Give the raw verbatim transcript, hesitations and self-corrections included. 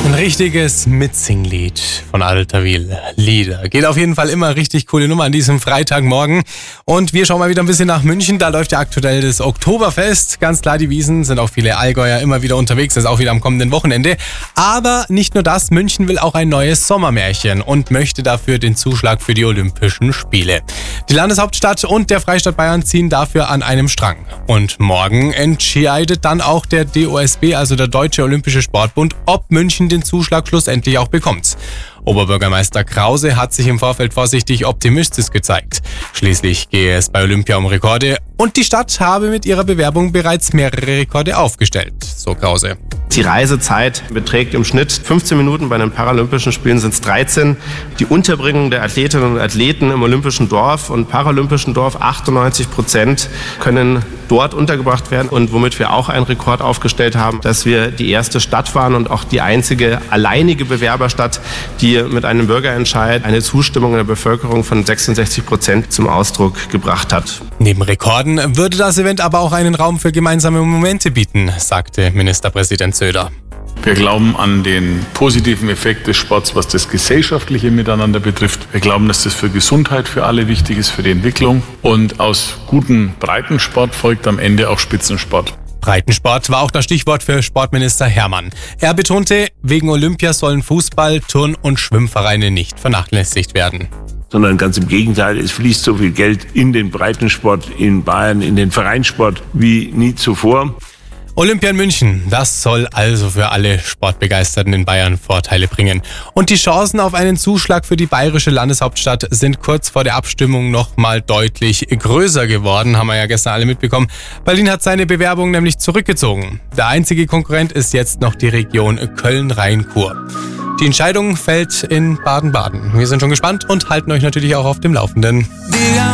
Ein richtiges Mitsinglied von Alter Wil. Lieder. Geht auf jeden Fall immer richtig coole Nummer an diesem Freitagmorgen. Und wir schauen mal wieder ein bisschen nach München. Da läuft ja aktuell das Oktoberfest. Ganz klar, die Wiesn sind auch viele Allgäuer immer wieder unterwegs. Das ist auch wieder am kommenden Wochenende. Aber nicht nur das. München will auch ein neues Sommermärchen und möchte dafür den Zuschlag für die Olympischen Spiele. Die Landeshauptstadt und der Freistaat Bayern ziehen dafür an einem Strang. Und morgen entscheidet dann auch der D O S B, also der Deutsche Olympische Sportbund, ob München den Zuschlag schlussendlich auch bekommt. Oberbürgermeister Krause hat sich im Vorfeld vorsichtig optimistisch gezeigt. Schließlich gehe es bei Olympia um Rekorde und die Stadt habe mit ihrer Bewerbung bereits mehrere Rekorde aufgestellt, so Krause. Die Reisezeit beträgt im Schnitt fünfzehn Minuten, bei den Paralympischen Spielen sind es dreizehn. Die Unterbringung der Athletinnen und Athleten im Olympischen Dorf und Paralympischen Dorf, achtundneunzig Prozent können dort untergebracht werden. Und womit wir auch einen Rekord aufgestellt haben, dass wir die erste Stadt waren und auch die einzige alleinige Bewerberstadt, die mit einem Bürgerentscheid eine Zustimmung in der Bevölkerung von sechsundsechzig Prozent zum Ausdruck gebracht hat. Neben Rekorden würde das Event aber auch einen Raum für gemeinsame Momente bieten, sagte Ministerpräsident Söder. Wir glauben an den positiven Effekt des Sports, was das gesellschaftliche Miteinander betrifft. Wir glauben, dass das für Gesundheit für alle wichtig ist, für die Entwicklung. Und aus gutem Breitensport folgt am Ende auch Spitzensport. Breitensport war auch das Stichwort für Sportminister Hermann. Er betonte, wegen Olympia sollen Fußball-, Turn- und Schwimmvereine nicht vernachlässigt werden. Sondern ganz im Gegenteil, es fließt so viel Geld in den Breitensport in Bayern, in den Vereinssport wie nie zuvor. Olympia in München, das soll also für alle Sportbegeisterten in Bayern Vorteile bringen. Und die Chancen auf einen Zuschlag für die bayerische Landeshauptstadt sind kurz vor der Abstimmung nochmal deutlich größer geworden, haben wir ja gestern alle mitbekommen. Berlin hat seine Bewerbung nämlich zurückgezogen. Der einzige Konkurrent ist jetzt noch die Region Köln-Rhein-Ruhr. Die Entscheidung fällt in Baden-Baden. Wir sind schon gespannt und halten euch natürlich auch auf dem Laufenden.